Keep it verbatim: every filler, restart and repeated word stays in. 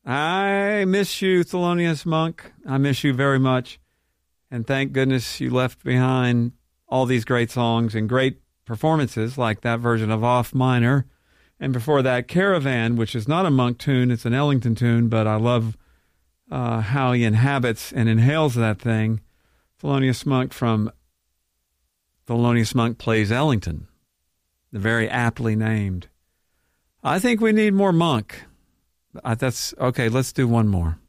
I miss you, Thelonious Monk. I miss you very much. And thank goodness you left behind all these great songs and great performances like that version of Off Minor. And before that, Caravan, which is not a Monk tune, it's an Ellington tune, but I love uh, how he inhabits and inhales that thing. Thelonious Monk from Thelonious Monk Plays Ellington, very aptly named. I think we need more Monk. I, that's okay. Let's do one more.